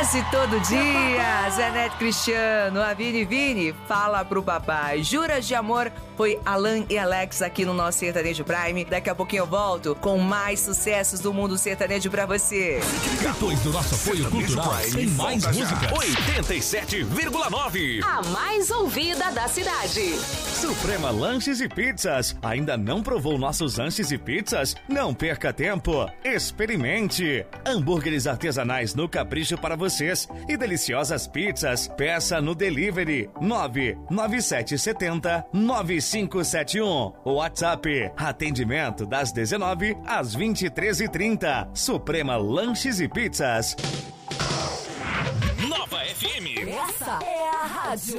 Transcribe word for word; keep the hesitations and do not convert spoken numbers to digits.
Quase todo dia, Zenete Cristiano, a Vini Vini, fala pro papai. Juras de Amor foi Alan e Alex aqui no nosso Sertanejo Prime. Daqui a pouquinho eu volto com mais sucessos do mundo sertanejo pra você. Depois do nosso apoio cultural, tem mais música. oitenta e sete vírgula nove. A mais ouvida da cidade. Suprema Lanches e Pizzas. Ainda não provou nossos lanches e pizzas? Não perca tempo. Experimente. Hambúrgueres artesanais no capricho para vocês e deliciosas pizzas. Peça no delivery nove nove sete sete zero nove cinco sete um. WhatsApp. Atendimento das dezenove às vinte e três e trinta. Suprema Lanches e Pizzas. Nova F M. Essa é a rádio.